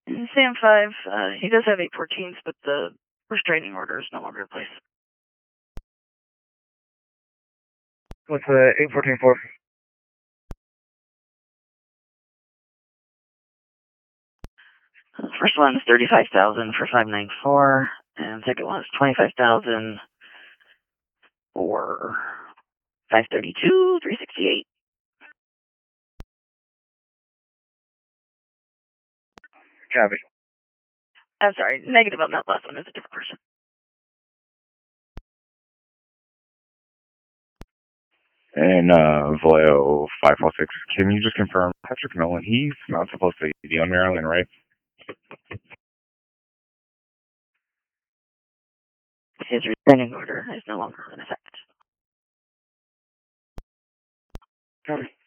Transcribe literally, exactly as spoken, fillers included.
Sam five, uh, he does have eight fourteens, but the restraining order is no longer in place. What's the eight fourteen for? First one's thirty-five thousand for five nine four, and second one is twenty-five thousand for five thirty-two, three sixty-eight. Copy. I'm sorry, negative on that last one is a different person. And uh, Vallejo five four six, can you just confirm Patrick Nolan? He's not supposed to be on Maryland, right? His restraining order is no longer in effect. Copy.